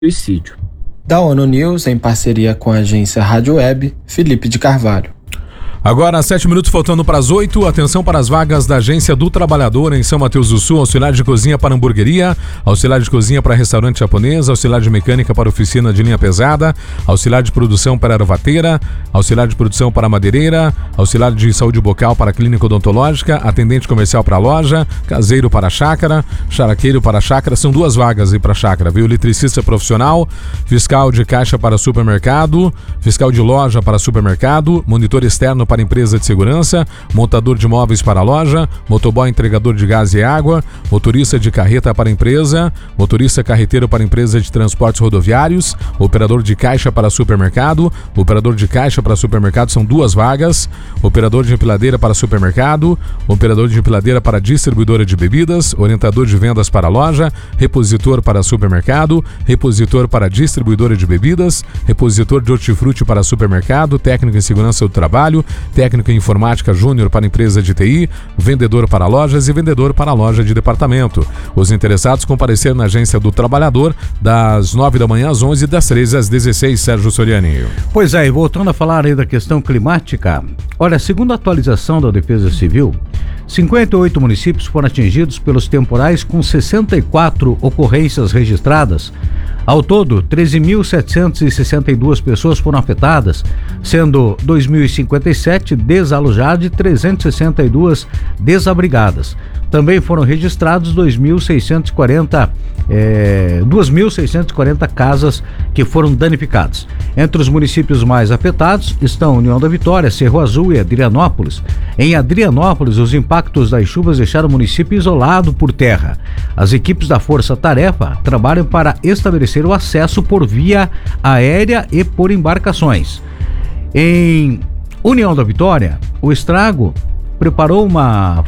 suicídio. Da ONU News, em parceria com a agência Rádio Web, Felipe de Carvalho. Agora, 7 minutos faltando para as 8, atenção para as vagas da Agência do Trabalhador em São Mateus do Sul, auxiliar de cozinha para hamburgueria, auxiliar de cozinha para restaurante japonês, auxiliar de mecânica para oficina de linha pesada, auxiliar de produção para ervateira, auxiliar de produção para madeireira, auxiliar de saúde bucal para clínica odontológica, atendente comercial para loja, caseiro para chácara, charaqueiro para chácara, são 2 vagas aí para chácara, viu? Eletricista profissional, fiscal de caixa para supermercado, fiscal de loja para supermercado, monitor externo para empresa de segurança, montador de móveis para loja, motoboy entregador de gás e água, motorista de carreta para empresa, motorista carreteiro para empresa de transportes rodoviários, operador de caixa para supermercado, operador de caixa para supermercado, são 2 vagas, operador de empilhadeira para supermercado, operador de empilhadeira para distribuidora de bebidas, orientador de vendas para loja, repositor para supermercado, repositor para distribuidora de bebidas, repositor de hortifruti para supermercado, técnico em segurança do trabalho, técnico em informática júnior para empresa de TI, vendedor para lojas e vendedor para loja de departamento. Os interessados comparecer na Agência do Trabalhador das 9 da manhã às 11 e das 13 às 16, Sérgio Soriani. Pois é, e voltando a falar aí da questão climática, olha, segundo a atualização da Defesa Civil, 58 municípios foram atingidos pelos temporais com 64 ocorrências registradas. Ao todo, 13.762 pessoas foram afetadas, sendo 2.057 desalojadas e 362 desabrigadas. Também foram registrados 2.640 casas que foram danificadas. Entre os municípios mais afetados estão União da Vitória, Cerro Azul e Adrianópolis. Em Adrianópolis, os impactos das chuvas deixaram o município isolado por terra. As equipes da Força Tarefa trabalham para estabelecer o acesso por via aérea e por embarcações. Em União da Vitória, o Estado preparou uma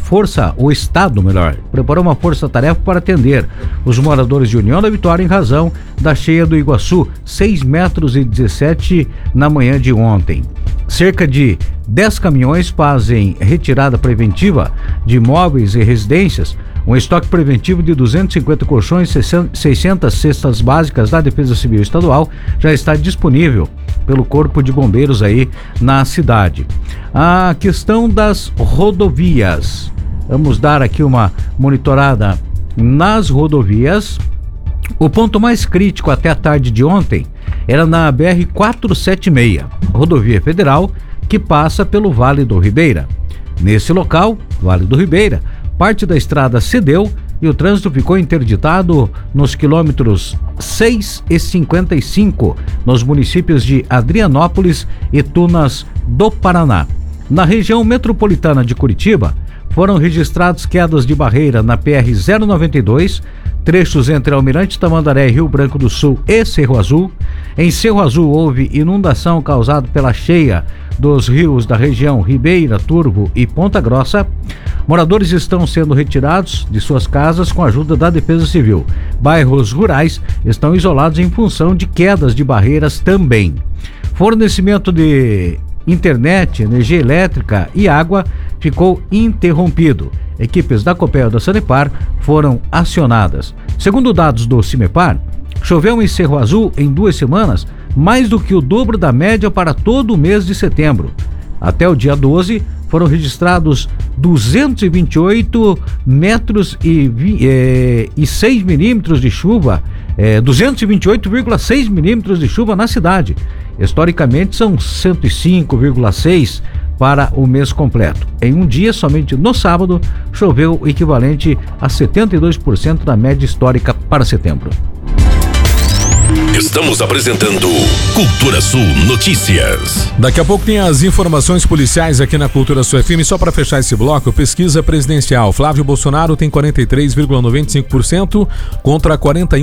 força-tarefa para atender os moradores de União da Vitória em razão da cheia do Iguaçu, 6,17 metros na manhã de ontem. Cerca de 10 caminhões fazem retirada preventiva de imóveis e residências. Um estoque preventivo de 250 colchões e 600 cestas básicas da Defesa Civil Estadual já está disponível pelo Corpo de Bombeiros aí na cidade. A questão das rodovias. Vamos dar aqui uma monitorada nas rodovias. O ponto mais crítico até a tarde de ontem era na BR-476, rodovia federal que passa pelo Vale do Ribeira. Nesse local, Vale do Ribeira, parte da estrada cedeu e o trânsito ficou interditado nos quilômetros 6 e 55, nos municípios de Adrianópolis e Tunas do Paraná. Na região metropolitana de Curitiba, foram registrados quedas de barreira na PR-092, trechos entre Almirante Tamandaré, Rio Branco do Sul e Cerro Azul. Em Cerro Azul houve inundação causada pela cheia dos rios da região Ribeira, Turvo e Ponta Grossa. Moradores estão sendo retirados de suas casas com a ajuda da Defesa Civil. Bairros rurais estão isolados em função de quedas de barreiras também. Fornecimento de internet, energia elétrica e água ficou interrompido. Equipes da Copel e da Sanepar foram acionadas. Segundo dados do Cimepar, choveu em Cerro Azul em 2 semanas mais do que o dobro da média para todo o mês de setembro. Até o dia 12, foram registrados 228 metros e 6 milímetros de chuva, 228,6 milímetros de chuva na cidade. Historicamente, são 105,6 para o mês completo. Em um dia, somente no sábado, choveu o equivalente a 72% da média histórica para setembro. Estamos apresentando Cultura Sul Notícias. Daqui a pouco tem as informações policiais aqui na Cultura Sul FM. Só para fechar esse bloco, pesquisa presidencial. Flávio Bolsonaro tem 43,95% contra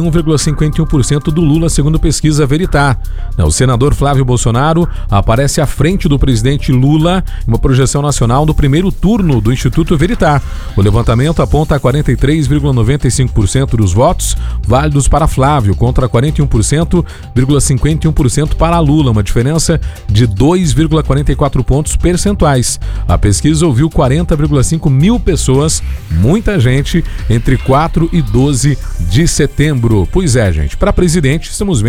41,51% do Lula, segundo pesquisa Veritá. O senador Flávio Bolsonaro aparece à frente do presidente Lula em uma projeção nacional no primeiro turno do Instituto Veritá. O levantamento aponta 43,95% dos votos válidos para Flávio contra 41% 34,51% para Lula, uma diferença de 2,44 pontos percentuais. A pesquisa ouviu 40,5 mil pessoas, muita gente, entre 4 e 12 de setembro. Pois é, gente, para presidente, estamos vendo